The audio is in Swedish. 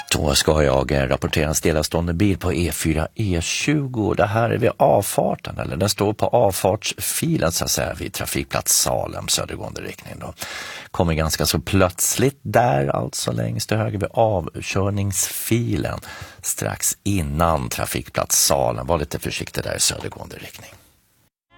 Då ska jag rapportera en stillastående bil på E4 E20. Det här är vid avfarten, eller den står på avfartsfilen så att säga vid trafikplats Salem, södergående riktning då. Kommer ganska så plötsligt där, alltså längst till höger vid avkörningsfilen strax innan trafikplats Salem. Var lite försiktig där i södergående riktning.